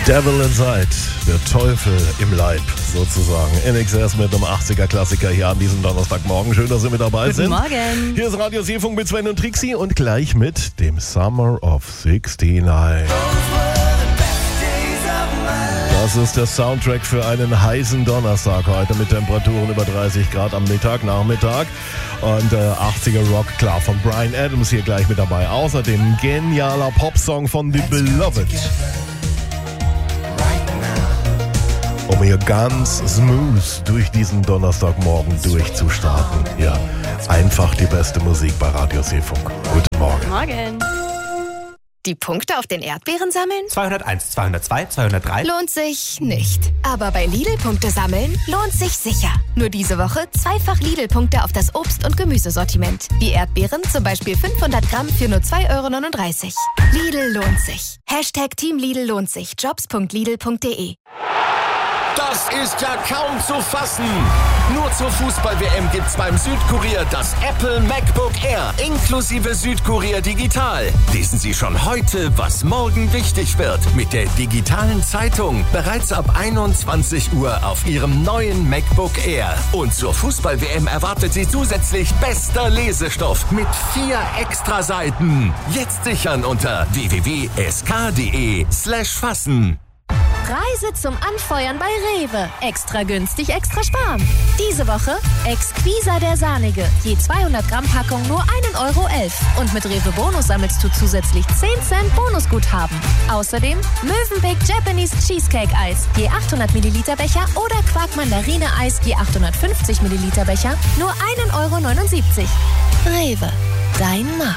Devil Inside, der Teufel im Leib sozusagen. INXS mit einem 80er-Klassiker hier an diesem Donnerstagmorgen. Schön, dass Sie mit dabei sind. Guten Morgen. Hier ist Radio Seefunk mit Sven und Trixie und gleich mit dem Summer of 69. Das ist der Soundtrack für einen heißen Donnerstag heute mit Temperaturen über 30 Grad am Nachmittag. Und 80er Rock, klar, von Bryan Adams hier gleich mit dabei. Außerdem genialer Popsong von The Beloved. Um hier ganz smooth durch diesen Donnerstagmorgen durchzustarten. Ja, einfach die beste Musik bei Radio Seefunk. Guten Morgen. Morgen. Die Punkte auf den Erdbeeren sammeln? 201, 202, 203. Lohnt sich nicht. Aber bei Lidl Punkte sammeln lohnt sich sicher. Nur diese Woche zweifach Lidl-Punkte auf das Obst- und Gemüsesortiment. Wie Erdbeeren, zum Beispiel 500 Gramm für nur 2,39 €. Lidl lohnt sich. Hashtag Team Lidl lohnt sich. Jobs.lidl.de. Das ist ja kaum zu fassen. Nur zur Fußball-WM gibt's beim Südkurier das Apple MacBook Air inklusive Südkurier Digital. Lesen Sie schon heute, was morgen wichtig wird. Mit der digitalen Zeitung bereits ab 21 Uhr auf Ihrem neuen MacBook Air. Und zur Fußball-WM erwartet Sie zusätzlich bester Lesestoff mit 4 Extraseiten. Jetzt sichern unter www.sk.de/fassen. Reise zum Anfeuern bei Rewe. Extra günstig, extra sparen. Diese Woche Exquisa der Sahnige. Je 200 Gramm Packung nur 1,11 €. Und mit Rewe Bonus sammelst du zusätzlich 10 Cent Bonusguthaben. Außerdem Mövenpick Japanese Cheesecake Eis. Je 800 Milliliter Becher oder Quark Mandarine Eis. Je 850 Milliliter Becher. Nur 1,79 €. Rewe. Dein Markt.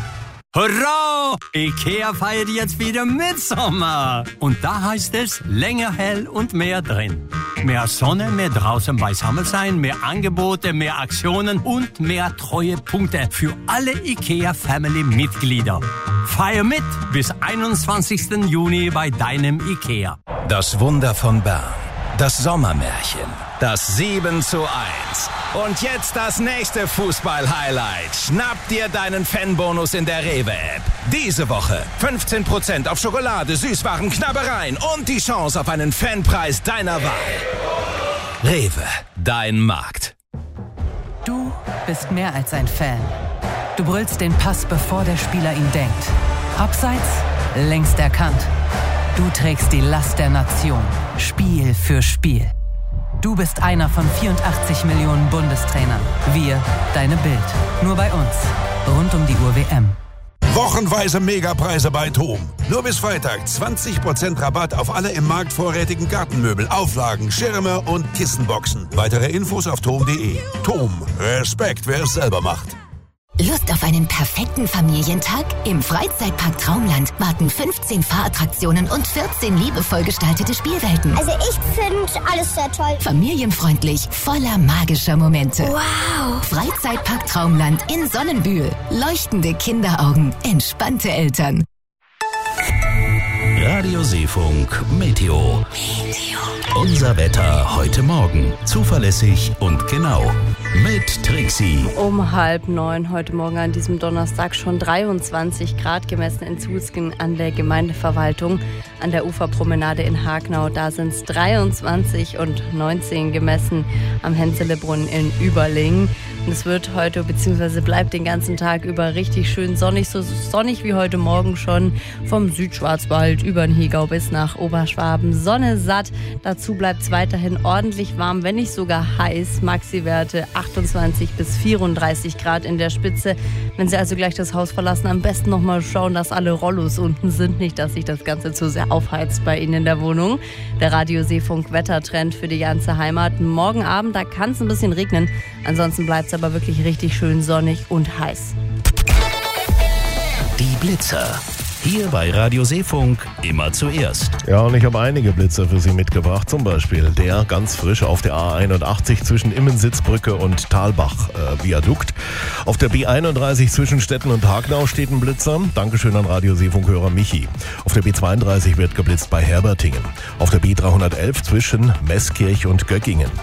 Hurra! IKEA feiert jetzt wieder Mitsommer. Und da heißt es länger hell und mehr drin. Mehr Sonne, mehr draußen beisammen sein, mehr Angebote, mehr Aktionen und mehr Treuepunkte für alle IKEA-Family-Mitglieder. Feier mit bis 21. Juni bei deinem IKEA. Das Wunder von Bern. Das Sommermärchen. Das 7:1. Und jetzt das nächste Fußball-Highlight. Schnapp dir deinen Fanbonus in der Rewe-App. Diese Woche 15% auf Schokolade, Süßwaren, Knabbereien und die Chance auf einen Fanpreis deiner Wahl. Rewe, dein Markt. Du bist mehr als ein Fan. Du brüllst den Pass, bevor der Spieler ihn denkt. Abseits, längst erkannt. Du trägst die Last der Nation, Spiel für Spiel. Du bist einer von 84 Millionen Bundestrainern. Wir, deine Bild. Nur bei uns. Rund um die Uhr WM. Wochenweise Megapreise bei TOM. Nur bis Freitag 20% Rabatt auf alle im Markt vorrätigen Gartenmöbel, Auflagen, Schirme und Kissenboxen. Weitere Infos auf tom.de. TOM. Respekt, wer es selber macht. Lust auf einen perfekten Familientag? Im Freizeitpark Traumland warten 15 Fahrattraktionen und 14 liebevoll gestaltete Spielwelten. Also ich finde alles sehr toll. Familienfreundlich, voller magischer Momente. Wow! Freizeitpark Traumland in Sonnenbühl. Leuchtende Kinderaugen, entspannte Eltern. Radio Seefunk Meteo. Unser Wetter heute Morgen. Zuverlässig und genau. Mit Trixie. Um 8:30 heute Morgen an diesem Donnerstag schon 23 Grad gemessen in Zusgen an der Gemeindeverwaltung an der Uferpromenade in Hagenau. Da sind es 23 und 19 gemessen am Henselebrunn in Überlingen. Und es wird heute bzw. bleibt den ganzen Tag über richtig schön sonnig, so sonnig wie heute Morgen schon vom Südschwarzwald über den Hegau bis nach Oberschwaben. Sonne satt, dazu bleibt es weiterhin ordentlich warm, wenn nicht sogar heiß. Maxi-Werte 28 bis 34 Grad in der Spitze. Wenn Sie also gleich das Haus verlassen, am besten nochmal schauen, dass alle Rollos unten sind, nicht, dass sich das Ganze zu sehr aufheizt bei Ihnen in der Wohnung. Der Radio Seefunk Wettertrend für die ganze Heimat. Morgen Abend, da kann es ein bisschen regnen, ansonsten bleibt es aber wirklich richtig schön sonnig und heiß. Die Blitzer. Hier bei Radio Seefunk immer zuerst. Ja, und ich habe einige Blitzer für Sie mitgebracht. Zum Beispiel der ganz frisch auf der A81 zwischen Immensitzbrücke und Talbach-Viadukt. Auf der B31 zwischen Stetten und Hagenau steht ein Blitzer. Dankeschön an Radio Seefunk-Hörer Michi. Auf der B32 wird geblitzt bei Herbertingen. Auf der B311 zwischen Meßkirch und Göggingen.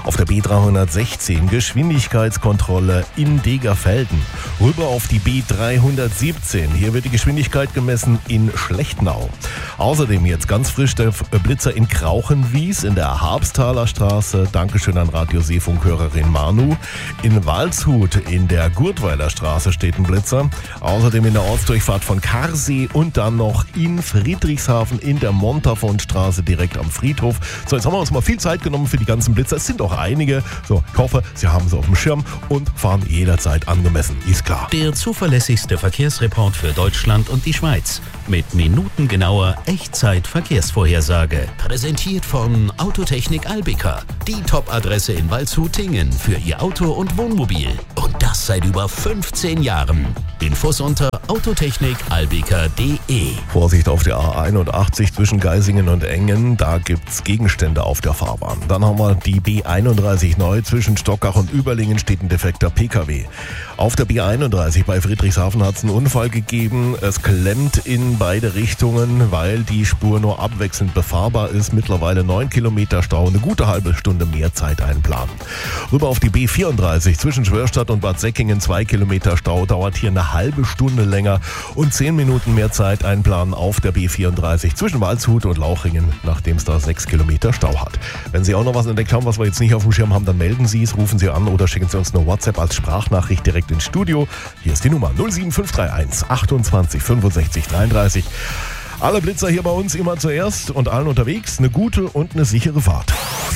Auf der B316 Geschwindigkeitskontrolle in Degerfelden. Rüber auf die B317. Hier wird die Geschwindigkeit gemessen in Schlechtnau. Außerdem jetzt ganz frisch der Blitzer in Krauchenwies in der Habstaler Straße. Dankeschön an Radioseefunkhörerin Manu. In Waldshut in der Gurtweiler Straße steht ein Blitzer. Außerdem in der Ortsdurchfahrt von Karsee und dann noch in Friedrichshafen in der Montafon-Straße direkt am Friedhof. So, jetzt haben wir uns mal viel Zeit genommen für die ganzen Blitzer. Es sind auch einige. So, ich hoffe, Sie haben sie auf dem Schirm und fahren jederzeit angemessen. Ist klar. Der zuverlässigste Verkehrsreport für Deutschland und die Schweiz. Mit minutengenauer Echtzeit-Verkehrsvorhersage. Präsentiert von Autotechnik Albika. Die Top-Adresse in Waldshut-Tingen für Ihr Auto und Wohnmobil. Und das seit über 15 Jahren. Infos unter autotechnikalbika.de. Vorsicht auf der A81 zwischen Geisingen und Engen. Da gibt's Gegenstände auf der Fahrbahn. Dann haben wir die B31 neu. Zwischen Stockach und Überlingen steht ein defekter PKW. Auf der B31 bei Friedrichshafen hat es einen Unfall gegeben. Es klemmt in beide Richtungen, weil die Spur nur abwechselnd befahrbar ist. Mittlerweile 9 Kilometer Stau, eine gute halbe Stunde mehr Zeit einplanen. Rüber auf die B34 zwischen Schwörstadt und Bad Säckingen 2 Kilometer Stau, dauert hier eine halbe Stunde länger und 10 Minuten mehr Zeit einplanen auf der B34 zwischen Waldshut und Lauchringen, nachdem es da 6 Kilometer Stau hat. Wenn Sie auch noch was entdeckt haben, was wir jetzt nicht auf dem Schirm haben, dann melden Sie es, rufen Sie an oder schicken Sie uns eine WhatsApp als Sprachnachricht direkt ins Studio. Hier ist die Nummer 07531 28 65 33. Alle Blitzer hier bei uns immer zuerst und allen unterwegs eine gute und eine sichere Fahrt.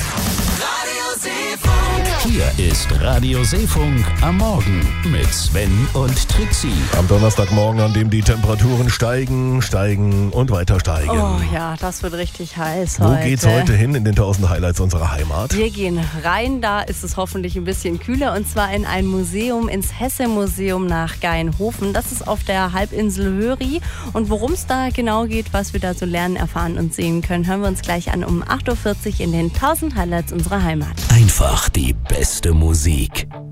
Hier ist Radio Seefunk am Morgen mit Sven und Trixie. Am Donnerstagmorgen, an dem die Temperaturen steigen und weiter steigen. Oh ja, das wird richtig heiß Wo heute. geht's heute hin in den 1000 Highlights unserer Heimat? Wir gehen rein, da ist es hoffentlich ein bisschen kühler und zwar in ein Museum, ins Hesse-Museum nach Gainhofen. Das ist auf der Halbinsel Höri und worum es da genau geht, was wir da so lernen, erfahren und sehen können, hören wir uns gleich an um 8.40 Uhr in den 1000 Highlights unserer Heimat. Einfach die beste Musik.